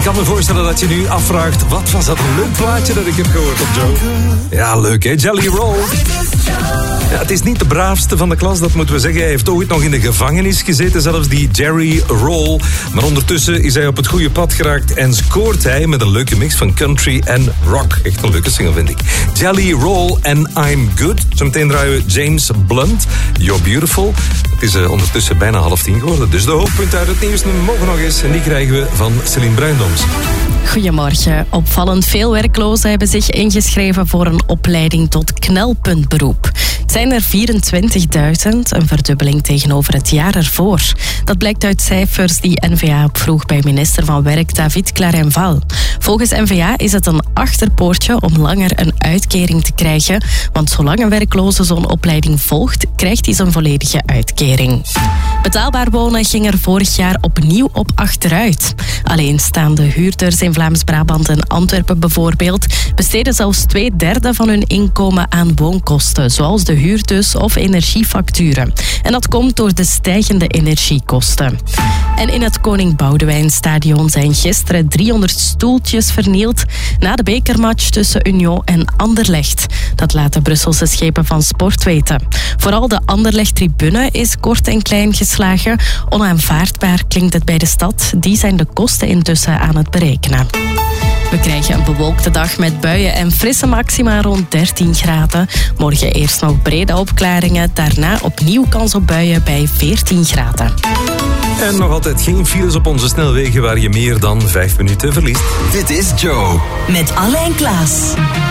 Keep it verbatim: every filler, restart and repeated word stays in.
kan me voorstellen dat je nu afvraagt, wat was dat een leuk plaatje dat ik heb gehoord op Joe? Ja, leuk hè, Jelly Roll. Ja, het is niet de braafste van de klas, dat moeten we zeggen. Hij heeft ooit nog in de gevangenis gezeten, zelfs die Jerry Roll. Maar ondertussen is hij op het goede pad geraakt en scoort hij met een leuke mix van country en rock. Echt een leuke single, vind ik. Jelly Roll en I'm Good. Zometeen draaien we James Blunt, You're Beautiful. Het is uh, ondertussen bijna half tien geworden. Dus de hoofdpunten uit het nieuws mogen nog eens. En die krijgen we van Celine Bruindoms. Goedemorgen. Opvallend veel werklozen hebben zich ingeschreven voor een opleiding tot knelpuntberoep. Het zijn er vierentwintigduizend, een verdubbeling tegenover het jaar ervoor. Dat blijkt uit cijfers die N V A opvroeg bij minister van Werk David Clarenval. Volgens N V A is het een achterpoortje om langer een uitkering te krijgen, want zolang een werkloze zo'n opleiding volgt, krijgt hij zijn volledige uitkering. Betaalbaar wonen ging er vorig jaar opnieuw op achteruit. Alleenstaande huurders in Vlaams-Brabant en Antwerpen bijvoorbeeld besteden zelfs twee derde van hun inkomen aan woonkosten, zoals de huur dus of energiefacturen. En dat komt door de stijgende energiekosten. En in het Koning Boudewijnstadion zijn gisteren driehonderd stoeltjes vernield na de bekermatch tussen Union en Anderlecht. Dat laten Brusselse schepen van sport weten. Vooral de Anderlecht-tribune is kort en klein geslagen. Onaanvaardbaar klinkt het bij de stad. Die zijn de kosten intussen aan het berekenen. We krijgen een bewolkte dag met buien en frisse maxima rond dertien graden. Morgen eerst nog brede opklaringen, daarna opnieuw kans op buien bij veertien graden. En nog altijd geen files op onze snelwegen waar je meer dan vijf minuten verliest. Dit is Joe. Met Alain Klaas.